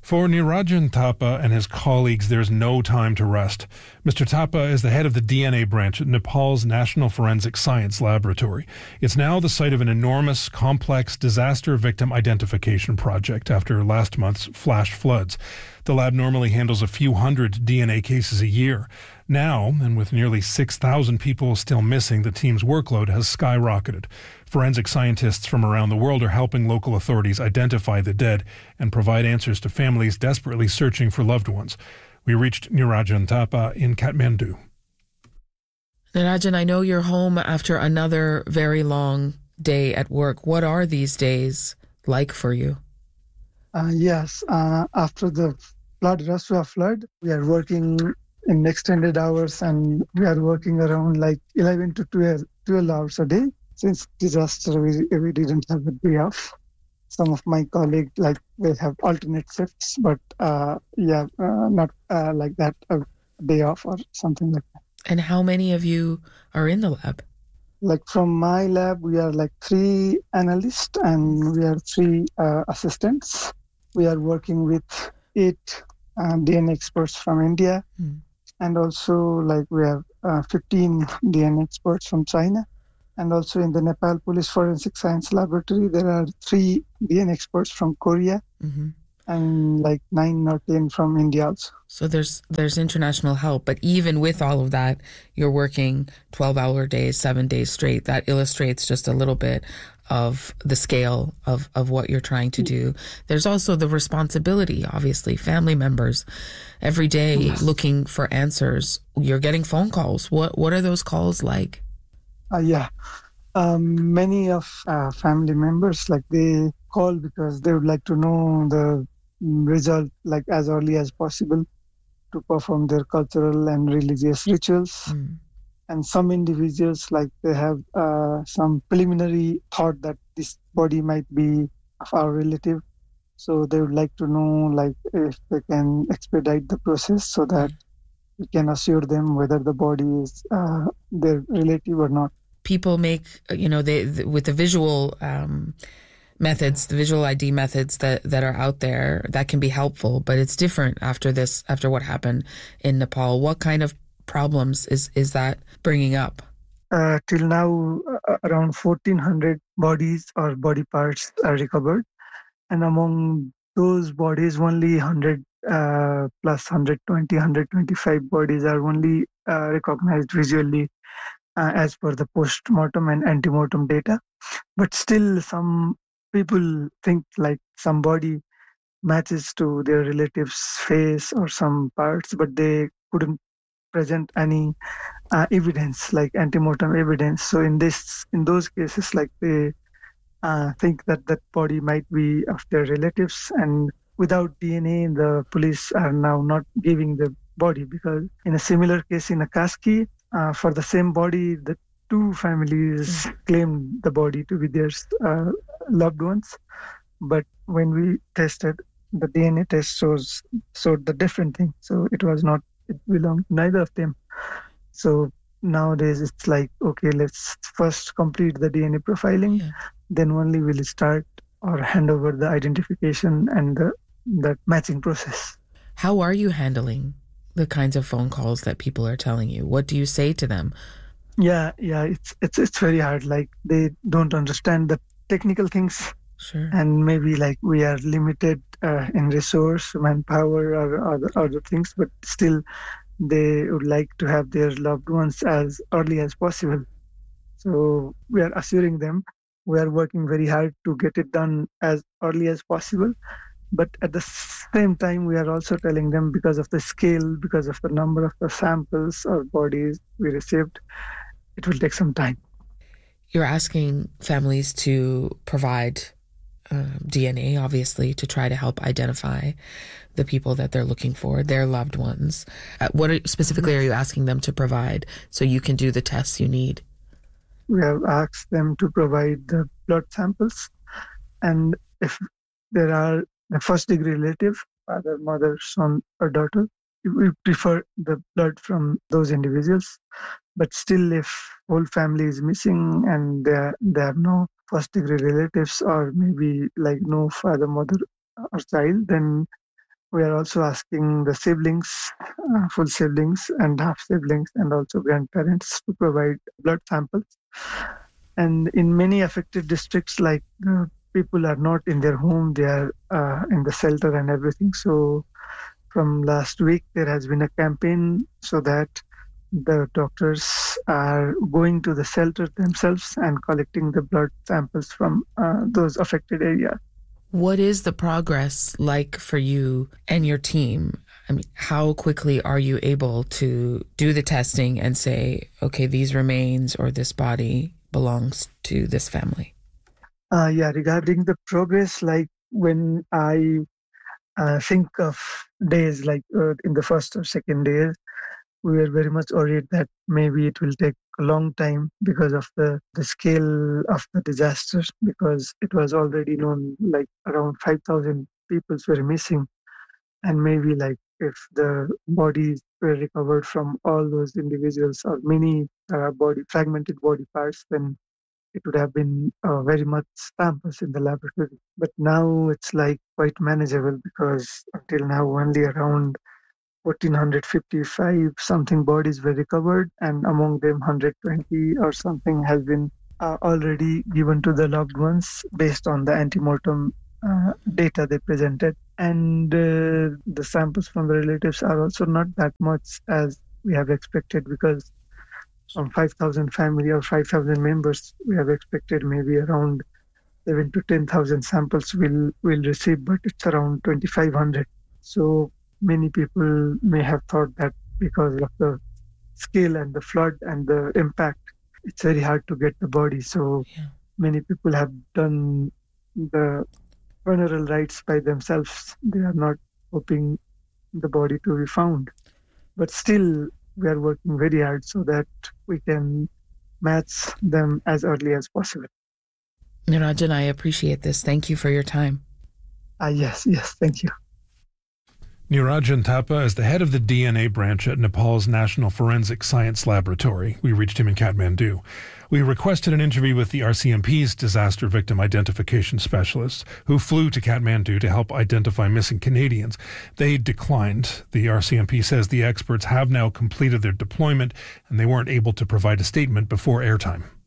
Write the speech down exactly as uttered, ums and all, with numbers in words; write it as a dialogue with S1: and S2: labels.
S1: For Nirajan Thapa and his colleagues, there's no time to rest. Mister Thapa is the head of the D N A branch at Nepal's National Forensic Science Laboratory. It's now the site of an enormous, complex disaster victim identification project after last month's flash floods. The lab normally handles a few hundred D N A cases a year. Now, and with nearly six thousand people still missing, the team's workload has skyrocketed. Forensic scientists from around the world are helping local authorities identify the dead and provide answers to families desperately searching for loved ones. We reached Nirajan Thapa in Kathmandu.
S2: Nirajan, I know you're home after another very long day at work. What are these days like for you?
S3: Uh, yes, uh, after the flood, Rasua flood, we are working in extended hours, and we are working around like eleven to twelve, twelve hours a day. Since disaster, we, we didn't have a day off. Some of my colleagues, like, they have alternate shifts, but uh, yeah, uh, not uh, like that, a day off or something like that.
S2: And how many of you are in the lab?
S3: Like from my lab, we are like three analysts and we are three uh, assistants. We are working with eight uh, D N A experts from India. Hmm. And also, like, we have uh, fifteen D N A experts from China. And also in the Nepal Police Forensic Science Laboratory, there are three D N A experts from Korea, mm-hmm. and like nine or ten from India also.
S2: So there's there's international help. But even with all of that, you're working twelve-hour days, seven days straight. That illustrates just a little bit of the scale of, of what you're trying to do. There's also the responsibility, obviously, family members every day yes. looking for answers. You're getting phone calls. What what are those calls like?
S3: Uh, yeah, um, many of uh, family members, like, they call because they would like to know the result, like, as early as possible to perform their cultural and religious rituals. Mm. And some individuals, like, they have uh, some preliminary thought that this body might be of our relative. So they would like to know, like, if they can expedite the process so that mm. we can assure them whether the body is uh, their relative or not.
S2: People make, you know, they with the visual um, methods, the visual I D methods that, that are out there, that can be helpful, but it's different after this, after what happened in Nepal. What kind of problems is, is that bringing up?
S3: Uh, till now, uh, around fourteen hundred bodies or body parts are recovered. And among those bodies, only one hundred uh, plus one hundred twenty, one hundred twenty-five bodies are only uh, recognized visually. Uh, as per the post-mortem and ante-mortem data. But still, some people think like some body matches to their relative's face or some parts, but they couldn't present any uh, evidence, like ante-mortem evidence. So in this, in those cases, like, they uh, think that that body might be of their relatives, and without D N A, the police are now not giving the body, because in a similar case in Akaski, Uh, for the same body, the two families mm. claimed the body to be their uh, loved ones. But when we tested, the D N A test shows showed the different thing. So it was not, it belonged to neither of them. So nowadays it's like, okay, let's first complete the D N A profiling, yeah. then only we'll start or hand over the identification and the that matching process.
S2: How are you handling the kinds of phone calls that people are telling you? What do you say to them?
S3: Yeah, yeah, it's it's it's very hard. Like, they don't understand the technical things.
S2: Sure.
S3: And maybe, like, we are limited uh, in resource, manpower, or other other things, but still they would like to have their loved ones as early as possible. So we are assuring them we are working very hard to get it done as early as possible. But at the same time, we are also telling them, because of the scale, because of the number of the samples or bodies we received, it will take some time.
S2: You're asking families to provide uh, D N A, obviously, to try to help identify the people that they're looking for, their loved ones. Uh, what are, specifically are you asking them to provide so you can do the tests you need?
S3: We have asked them to provide the blood samples. And if there are the first degree relative, father, mother, son, or daughter, we prefer the blood from those individuals. But still, if whole family is missing and they, are, they have no first degree relatives, or maybe like no father, mother, or child, then we are also asking the siblings, uh, full siblings and half siblings, and also grandparents to provide blood samples. And in many affected districts, like uh, people are not in their home, they are uh, in the shelter and everything. So from last week, there has been a campaign so that the doctors are going to the shelter themselves and collecting the blood samples from uh, those affected areas.
S2: What is the progress like for you and your team? I mean, how quickly are you able to do the testing and say, okay, these remains or this body belongs to this family?
S3: Uh, yeah, regarding the progress, like when I uh, think of days like uh, in the first or second days, we were very much worried that maybe it will take a long time because of the, the scale of the disaster, because it was already known like around five thousand people were missing. And maybe like if the bodies were recovered from all those individuals or many uh, body fragmented body parts, then it would have been uh, very much samples in the laboratory. But now it's like quite manageable because until now only around one thousand four hundred fifty-five something bodies were recovered, and among them one hundred twenty or something has been uh, already given to the loved ones based on the antemortem uh, data they presented. And uh, the samples from the relatives are also not that much as we have expected, because from five thousand family or five thousand members, we have expected maybe around seven to ten thousand samples will will receive, but it's around twenty-five hundred. So many people may have thought that because of the scale and the flood and the impact, it's very hard to get the body. So yeah. Many people have done the funeral rites by themselves. They are not hoping the body to be found. But still, we are working very hard so that we can match them as early as possible.
S2: Nirajan, I appreciate this. Thank you for your time.
S3: Ah, yes, yes, thank you.
S1: Nirajan Thapa is the head of the D N A branch at Nepal's National Forensic Science Laboratory. We reached him in Kathmandu. We requested an interview with the R C M P's disaster victim identification specialists, who flew to Kathmandu to help identify missing Canadians. They declined. The R C M P says the experts have now completed their deployment and they weren't able to provide a statement before airtime.